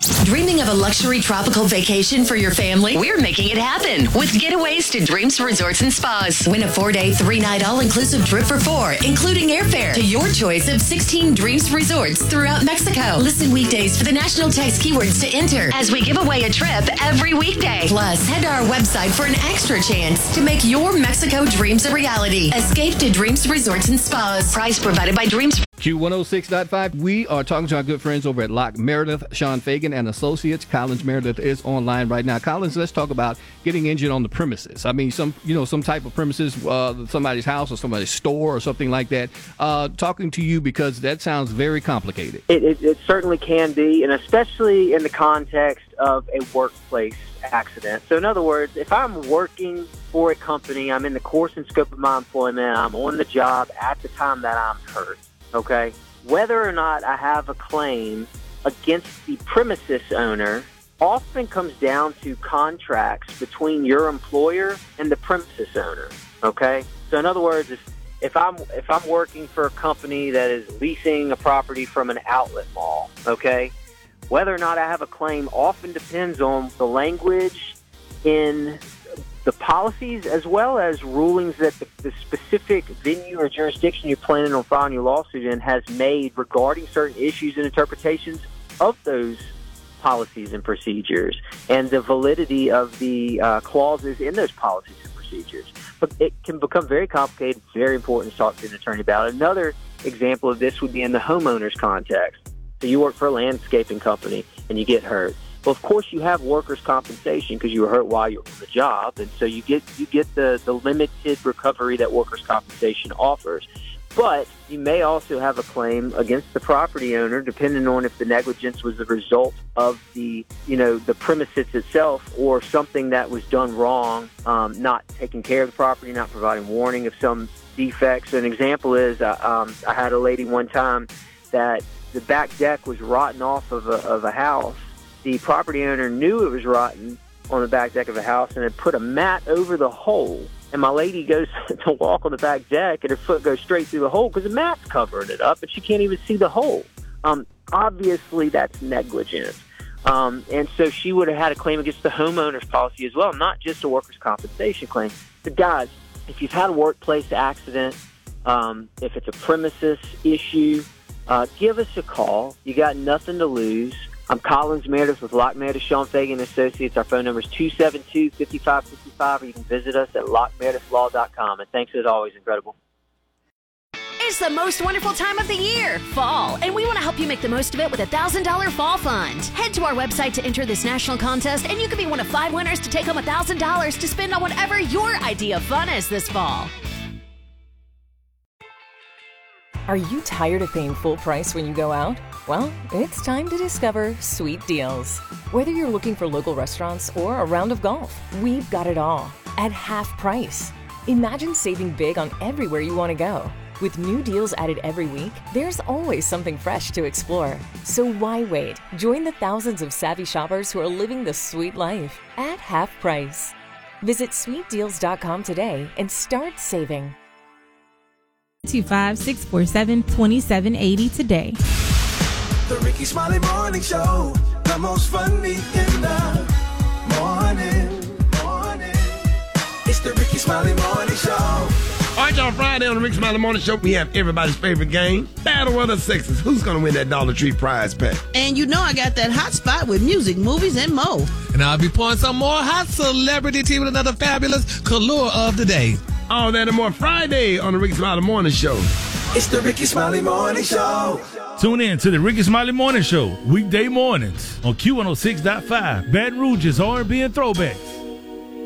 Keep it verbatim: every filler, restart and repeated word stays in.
Dreaming of a luxury tropical vacation for your family? We're making it happen with Getaways to Dreams Resorts and Spas. Win a four-day, three-night all-inclusive trip for four, including airfare to your choice of sixteen Dreams Resorts throughout Mexico. Listen weekdays for the national text keywords to enter as we give away a trip every weekday. Plus, head to our website for an extra chance to make your Mexico dreams a reality. Escape to Dreams Resorts and Spas. Price provided by Dreams. Q one oh six point five. We are talking to our good friends over at Lock Meredith, Sean Fagan and Associates. Collins Meredith is online right now. Collins, let's talk about getting injured on the premises. I mean, some you know some type of premises, uh, somebody's house or somebody's store or something like that. Uh, talking to you because that sounds very complicated. It, it, it certainly can be, and especially in the context of a workplace accident. So in other words, if I'm working for a company, I'm in the course and scope of my employment, I'm on the job at the time that I'm hurt. Okay, whether or not I have a claim against the premises owner often comes down to contracts between your employer and the premises owner. Okay, so in other words, if, if I'm if I'm working for a company that is leasing a property from an outlet mall, okay, whether or not I have a claim often depends on the language in the policies as well as rulings that the, the specific venue or jurisdiction you're planning on filing your lawsuit in has made regarding certain issues and interpretations of those policies and procedures and the validity of the uh, clauses in those policies and procedures. But it can become very complicated. It's very important to talk to an attorney about it. Another example of this would be in the homeowner's context. So you work for a landscaping company and you get hurt. Well, of course, you have workers' compensation because you were hurt while you were on the job, and so you get you get the, the limited recovery that workers' compensation offers. But you may also have a claim against the property owner, depending on if the negligence was the result of the you know the premises itself or something that was done wrong, um, not taking care of the property, not providing warning of some defects. An example is uh, um, I had a lady one time that the back deck was rotten off of a, of a house. The property owner knew it was rotten on the back deck of the house and had put a mat over the hole. And my lady goes to walk on the back deck and her foot goes straight through the hole because the mat's covering it up and she can't even see the hole. Um, obviously, that's negligence. Um, and so she would have had a claim against the homeowner's policy as well, not just a workers' compensation claim. But guys, if you've had a workplace accident, um, if it's a premises issue, uh, give us a call. You got nothing to lose. I'm Collins Meredith with Lock Meredith, Sean Fagan Associates. Our phone number is two seven two, five five five five, or you can visit us at lock meredith law dot com. And thanks as always, Incredible. It's the most wonderful time of the year, fall, and we want to help you make the most of it with a one thousand dollars Fall Fund. Head to our website to enter this national contest, and you could be one of five winners to take home one thousand dollars to spend on whatever your idea of fun is this fall. Are you tired of paying full price when you go out? Well, it's time to discover Sweet Deals. Whether you're looking for local restaurants or a round of golf, we've got it all at half price. Imagine saving big on everywhere you want to go. With new deals added every week, there's always something fresh to explore. So why wait? Join the thousands of savvy shoppers who are living the sweet life at half price. Visit sweet deals dot com today and start saving. two five, six four seven, two seven eight zero today. The Ricky Smiley Morning Show, the most funny in the morning, morning. It's the Ricky Smiley Morning Show. All right, y'all, Friday on the Ricky Smiley Morning Show, we have everybody's favorite game, Battle of the Sexes. Who's going to win that Dollar Tree prize pack? And you know I got that hot spot with music, movies, and more. And I'll be pouring some more hot celebrity tea with another fabulous Color of the Day. All that and more Friday on the Ricky Smiley Morning Show. It's the Ricky Smiley Morning Show. Tune in to the Ricky Smiley Morning Show, weekday mornings on Q one oh six point five, Baton Rouge's R and B and Throwbacks.